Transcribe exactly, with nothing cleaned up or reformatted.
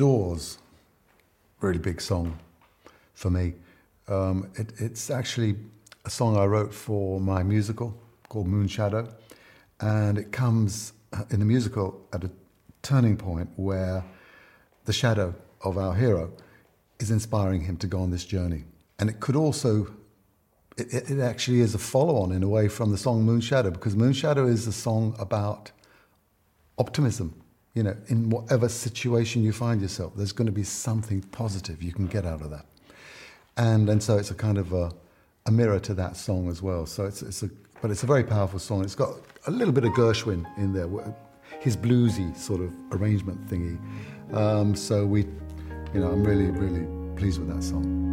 Doors, really big song for me. Um, it, it's actually a song I wrote for my musical called Moonshadow, and it comes in the musical at a turning point where the shadow of our hero is inspiring him to go on this journey. And it could also, it, it actually is a follow-on in a way from the song Moonshadow, because Moonshadow is a song about optimism. You know, in whatever situation you find yourself, there's going to be something positive you can get out of that. And and so it's a kind of a, a mirror to that song as well. So it's it's a but it's a very powerful song. It's got a little bit of Gershwin in there, his bluesy sort of arrangement thingy. Um, so we, you know, I'm really really pleased with that song.